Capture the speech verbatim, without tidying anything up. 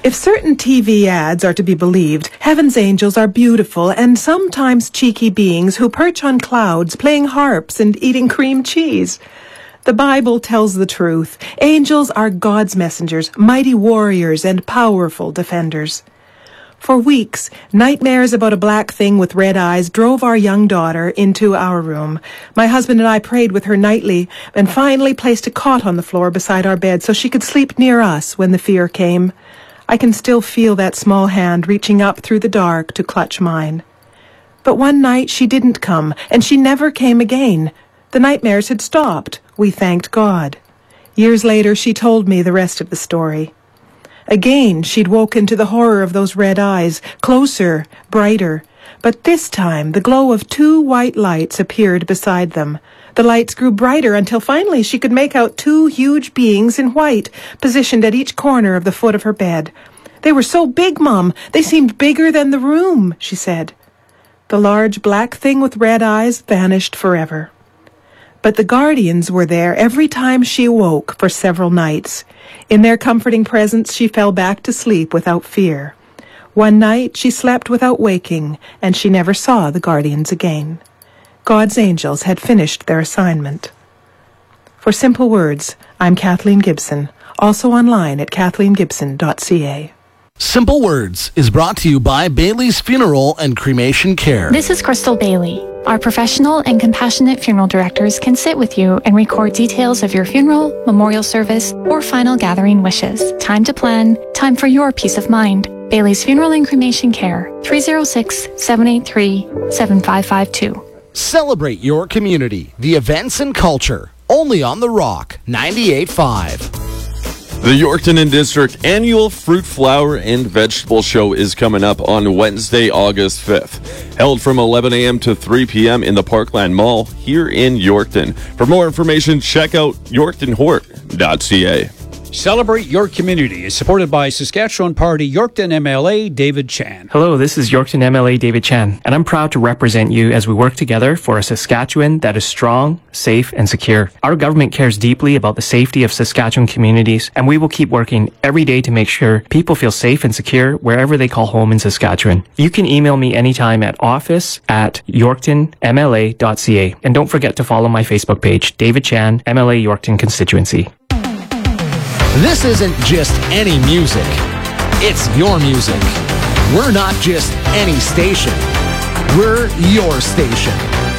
If certain T V ads are to be believed, heaven's angels are beautiful and sometimes cheeky beings who perch on clouds playing harps and eating cream cheese. The Bible tells the truth. Angels are God's messengers, mighty warriors and powerful defenders. For weeks, nightmares about a black thing with red eyes drove our young daughter into our room. My husband and I prayed with her nightly and finally placed a cot on the floor beside our bed so she could sleep near us when the fear came. I can still feel that small hand reaching up through the dark to clutch mine. But one night she didn't come, and she never came again. The nightmares had stopped. We thanked God. Years later, she told me the rest of the story. Again, she'd woken to the horror of those red eyes, closer, brighter. But this time, the glow of two white lights appeared beside them. The lights grew brighter until finally she could make out two huge beings in white, positioned at each corner of the foot of her bed. They were so big, Mum. They seemed bigger than the room, she said. The large black thing with red eyes vanished forever. But the guardians were there every time she awoke for several nights. In their comforting presence, she fell back to sleep without fear. One night, she slept without waking, and she never saw the guardians again. God's angels had finished their assignment. For Simple Words, I'm Kathleen Gibson, also online at kathleen gibson dot c a. Simple Words is brought to you by Bailey's Funeral and Cremation Care. This is Crystal Bailey. Our professional and compassionate funeral directors can sit with you and record details of your funeral, memorial service, or final gathering wishes. Time to plan, time for your peace of mind. Bailey's Funeral and Cremation Care, three oh six, seven eight three, seven five five two. Celebrate your community, the events and culture, only on The Rock, ninety-eight point five. The Yorkton and District annual Fruit, Flower, and Vegetable Show is coming up on Wednesday, August fifth. Held from eleven a.m. to three p.m. in the Parkland Mall here in Yorkton. For more information, check out yorkton hort dot c a. Celebrate Your Community is supported by Saskatchewan Party Yorkton M L A David Chan. Hello, this is Yorkton M L A David Chan, and I'm proud to represent you as we work together for a Saskatchewan that is strong, safe, and secure. Our government cares deeply about the safety of Saskatchewan communities, and we will keep working every day to make sure people feel safe and secure wherever they call home in Saskatchewan. You can email me anytime at office at yorkton m l a dot c a, and don't forget to follow my Facebook page, David Chan, M L A Yorkton Constituency. This isn't just any music. It's your music. We're not just any station. We're your station.